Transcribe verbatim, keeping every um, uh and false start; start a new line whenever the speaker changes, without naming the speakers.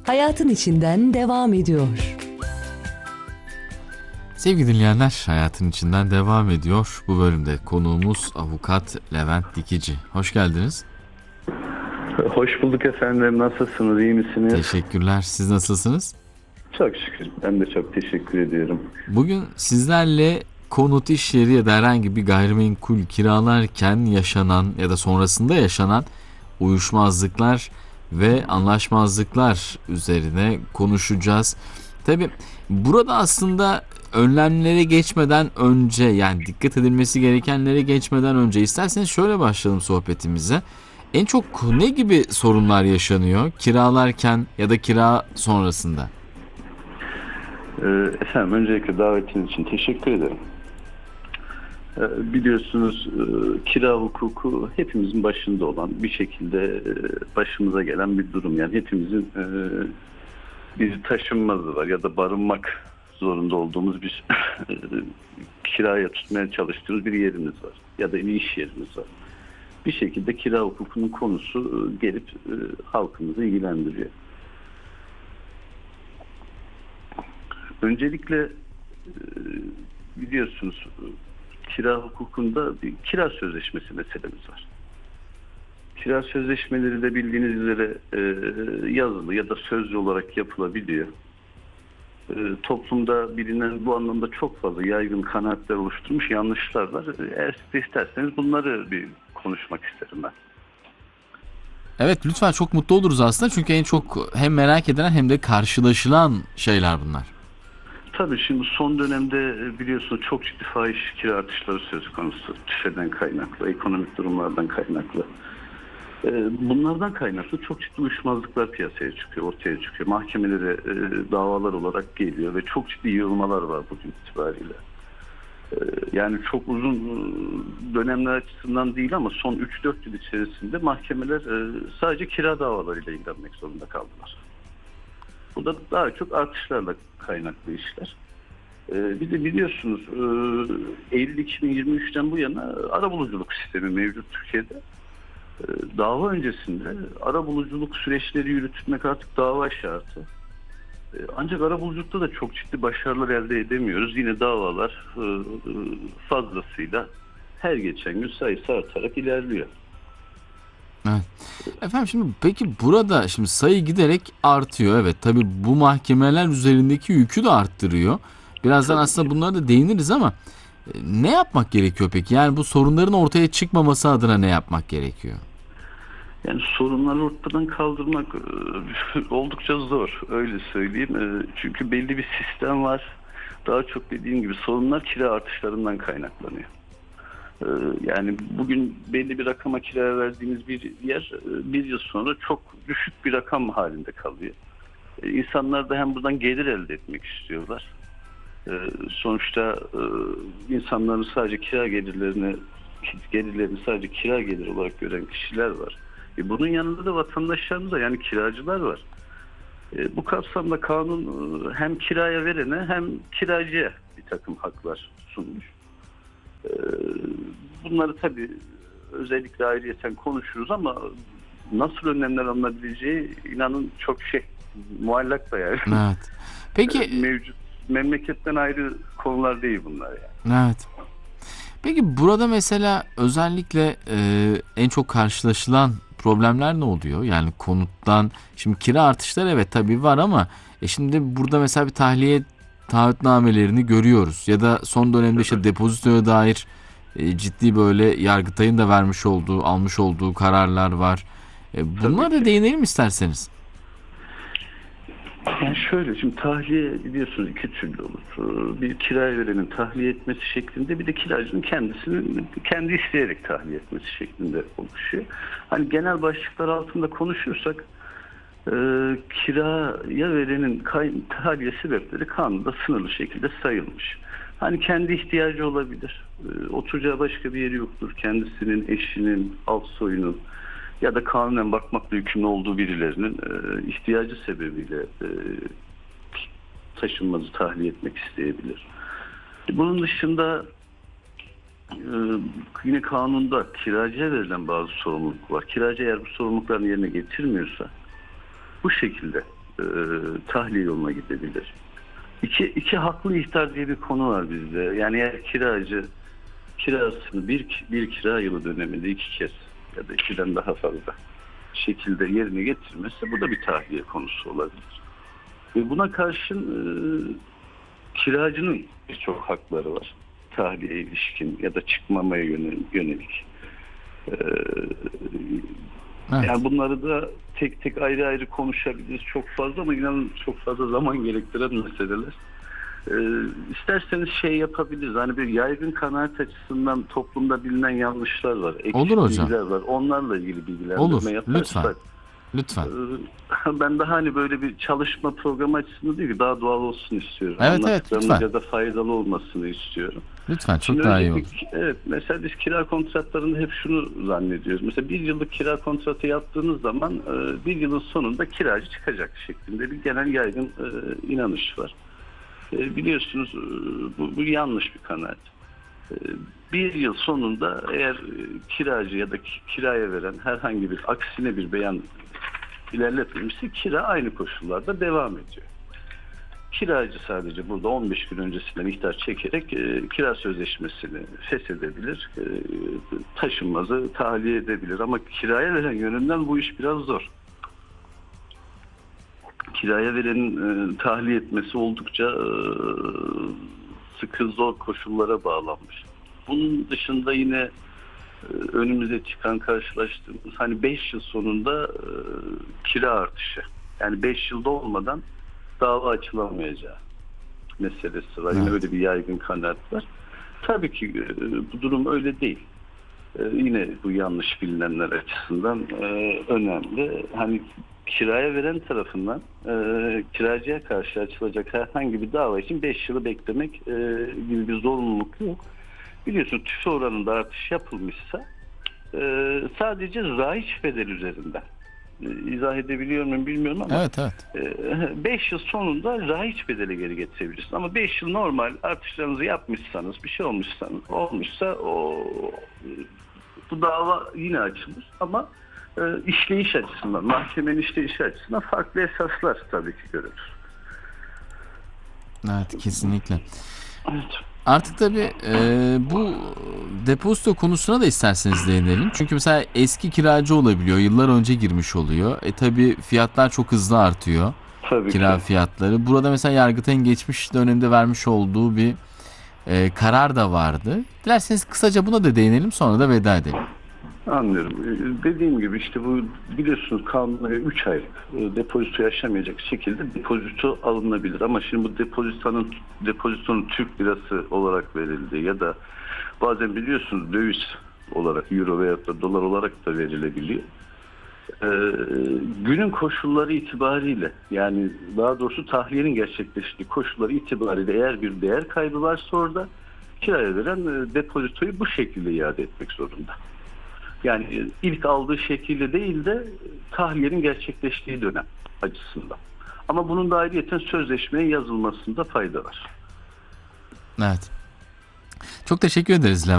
Hayatın içinden devam ediyor.
Sevgili dinleyenler, hayatın içinden devam ediyor. Bu bölümde konuğumuz avukat Levent Dikici. Hoş geldiniz.
Hoş bulduk efendim. Nasılsınız? İyi misiniz?
Teşekkürler. Siz nasılsınız?
Çok şükür. Ben de çok teşekkür ediyorum.
Bugün sizlerle konut, iş yeri ya da herhangi bir gayrimenkul kiralarken yaşanan ya da sonrasında yaşanan uyuşmazlıklar ve anlaşmazlıklar üzerine konuşacağız. Tabii burada aslında önlemlere geçmeden önce, yani dikkat edilmesi gerekenlere geçmeden önce isterseniz şöyle başlayalım sohbetimize. En çok ne gibi sorunlar yaşanıyor kiralarken ya da kira sonrasında?
Ee, efendim öncelikle davetiniz için teşekkür ederim. Ee, biliyorsunuz e, kira hukuku hepimizin başında olan bir şekilde e, başımıza gelen bir durum. Yani hepimizin e, bir taşınmazı var ya da barınmak zorunda olduğumuz bir e, kiraya tutmaya çalıştığımız bir yerimiz var ya da bir iş yerimiz var. Bir şekilde kira hukukunun konusu e, gelip e, halkımızı ilgilendiriyor. Öncelikle e, biliyorsunuz kira hukukunda bir kira sözleşmesi meselemiz var. Kira sözleşmeleri de bildiğiniz üzere e, yazılı ya da sözlü olarak yapılabiliyor. E, toplumda bilinen bu anlamda çok fazla yaygın kanaatler oluşturmuş yanlışlar var. Eğer siz de isterseniz bunları bir konuşmak isterim ben.
Evet, lütfen, çok mutlu oluruz aslında çünkü en çok hem merak edilen hem de karşılaşılan şeyler bunlar.
Tabii şimdi son dönemde biliyorsunuz çok ciddi fahiş kira artışları söz konusu. TÜFE'den kaynaklı, ekonomik durumlardan kaynaklı. Bunlardan kaynaklı çok ciddi uyuşmazlıklar piyasaya çıkıyor, ortaya çıkıyor. Mahkemelere davalar olarak geliyor ve çok ciddi yığılmalar var bugün itibariyle. Yani çok uzun dönemler açısından değil ama son üç dört yıl içerisinde mahkemeler sadece kira davalarıyla ilgilenmek zorunda kaldılar. Bu da daha çok artışlarla kaynaklı işler. Bir de biliyorsunuz Eylül iki bin yirmi üçten bu yana arabuluculuk sistemi mevcut Türkiye'de. Dava öncesinde arabuluculuk süreçleri yürütmek artık dava şartı. Ancak arabuluculukta da çok ciddi başarılar elde edemiyoruz. Yine davalar fazlasıyla her geçen gün sayısı artarak ilerliyor.
Evet. Efendim şimdi peki burada şimdi sayı giderek artıyor. Evet, tabii bu mahkemeler üzerindeki yükü de arttırıyor. Birazdan
Tabii
aslında
ki.
bunlara da değiniriz ama ne yapmak gerekiyor peki? Yani bu sorunların ortaya çıkmaması adına ne yapmak gerekiyor?
Yani sorunları ortadan kaldırmak oldukça zor, öyle söyleyeyim. Çünkü belli bir sistem var. Daha çok dediğim gibi sorunlar kira artışlarından kaynaklanıyor. Yani bugün belli bir rakama kiraya verdiğimiz bir yer bir yıl sonra çok düşük bir rakam halinde kalıyor. İnsanlar da hem buradan gelir elde etmek istiyorlar. Sonuçta insanların sadece kira gelirlerini gelirlerini sadece kira gelir olarak gören kişiler var. E bunun yanında da vatandaşlarımız da yani kiracılar var. E bu kapsamda kanun hem kiraya verene hem kiracıya bir takım haklar sunmuş. E bunları tabii özellikle ayrıyeten konuşuruz ama nasıl önlemler alınabileceği inanın çok şey muallak da yani.
Evet. Peki
Mevcut memleketten ayrı konular değil bunlar yani.
evet. Peki burada mesela özellikle e, en çok karşılaşılan problemler ne oluyor? Yani konuttan şimdi kira artışları evet tabii var ama e şimdi burada mesela bir tahliye taahhütnamelerini görüyoruz ya da son dönemde işte depozitoya dair e, ciddi böyle Yargıtay'ın da vermiş olduğu, almış olduğu kararlar var. E, bunlara da değinelim isterseniz.
Yani şöyle, şimdi tahliye biliyorsunuz iki türlü olur. Bir kiraya verenin tahliye etmesi şeklinde, bir de kiracının kendisinin kendi isteyerek tahliye etmesi şeklinde oluşuyor. Hani genel başlıklar altında konuşursak e, kiraya verenin kay- tahliye sebepleri kanunda sınırlı şekilde sayılmış. Hani kendi ihtiyacı olabilir. E, oturacağı başka bir yeri yoktur. Kendisinin, eşinin, alt soyunun ya da kanunen bakmakla yükümlü olduğu birilerinin e, ihtiyacı sebebiyle e, taşınmazı tahliye etmek isteyebilir. Bunun dışında e, yine kanunda kiracıya verilen bazı sorumluluk var. Kiracı eğer bu sorumluluklarını yerine getirmiyorsa bu şekilde e, tahliye yoluna gidebilir. İki, iki haklı ihtar diye bir konu var bizde. Yani eğer kiracı kirasını bir, bir kira yılı döneminde iki kez ya da ikiden daha fazla şekilde yerine getirmezse bu da bir tahliye konusu olabilir. Ve buna karşın e, kiracının birçok hakları var. Tahliye ilişkin ya da çıkmamaya yönelik. yönelik. E,
Evet.
Yani bunları da tek tek ayrı ayrı konuşabiliriz çok fazla ama inanın çok fazla zaman gerektiren meseleler. Ee, isterseniz şey yapabiliriz. Hani bir yaygın kanaat açısından toplumda bilinen yanlışlar var. Eksik
Olur hocam.
bilgiler var. Onlarla ilgili bilgilendirme
Olur.
yaparsak.
Lütfen. Lütfen.
e, Ben daha hani böyle bir çalışma programı açısından değil ki daha doğal olsun istiyorum.
Evet, evet,
Anlattıklarımız
lütfen.
ya da faydalı olmasını istiyorum.
Lütfen. Çok
Şimdi
daha iyi olur.
öncelikle, evet, mesela biz kira kontratlarında hep şunu zannediyoruz. Mesela bir yıllık kira kontratı yaptığınız zaman e, bir yılın sonunda kiracı çıkacak şeklinde bir genel yaygın e, inanış var. E, biliyorsunuz e, bu, bu yanlış bir kanaat. E, bir yıl sonunda eğer e, kiracı ya da ki- kiraya veren herhangi bir aksine bir beyan ilerletmemişse kira aynı koşullarda devam ediyor. Kiracı sadece burada on beş gün öncesinden ihtar çekerek e, kira sözleşmesini feshedebilir, e, taşınmazı tahliye edebilir. Ama kiraya veren yönünden bu iş biraz zor. Kiraya verenin e, tahliye etmesi oldukça e, sıkı, zor koşullara bağlanmış. Bunun dışında yine e, önümüze çıkan, karşılaştığımız hani beş yıl sonunda e, kira artışı. Yani beş yılda olmadan dava açılamayacağı meselesi var. Yine
Evet.
öyle bir yaygın kanaat var. Tabii ki e, bu durum öyle değil. E, yine bu yanlış bilinenler açısından e, önemli. Hani kiraya veren tarafından e, kiracıya karşı açılacak herhangi bir dava için beş yılı beklemek e, gibi bir zorunluluk yok. Biliyorsun tüfe oranında artış yapılmışsa e, sadece rayiç bedel üzerinden e, izah edebiliyor muyum bilmiyorum ama
Evet, evet.
beş yıl sonunda rayiç bedeli geri getirebilirsin. Ama beş yıl normal artışlarınızı yapmışsanız, bir şey olmuşsanız, olmuşsa o bu dava yine açılır. Ama e, işleyiş açısından, mahkemenin işleyişi açısından farklı esaslar tabii ki görülür.
Evet, kesinlikle.
Evet.
Artık tabii e, bu depozito konusuna da isterseniz değinelim. Çünkü mesela eski kiracı olabiliyor. Yıllar önce girmiş oluyor. E tabii fiyatlar çok hızlı artıyor.
Tabii
Kira
ki.
fiyatları. Burada mesela Yargıtay'ın geçmiş dönemde vermiş olduğu bir e, karar da vardı. Dilerseniz kısaca buna da değinelim, sonra da veda edelim.
Anlıyorum. Ee, Dediğim gibi işte bu biliyorsunuz kanuna göre üç aylık e, depozito yaşamayacak şekilde depozito alınabilir. Ama şimdi bu depozitonun depozitonun Türk lirası olarak verildiği ya da bazen biliyorsunuz döviz olarak euro veya da dolar olarak da verilebiliyor. Ee, günün koşulları itibariyle yani daha doğrusu tahliyenin gerçekleştiği koşulları itibariyle eğer bir değer kaybı varsa orada kiraya veren e, depozitoyu bu şekilde iade etmek zorunda. Yani ilk aldığı şekilde değil de tahliyenin gerçekleştiği dönem açısından. Ama bunun da ayrıyeten sözleşmeye yazılmasında fayda var.
Evet. Çok teşekkür ederiz Levent.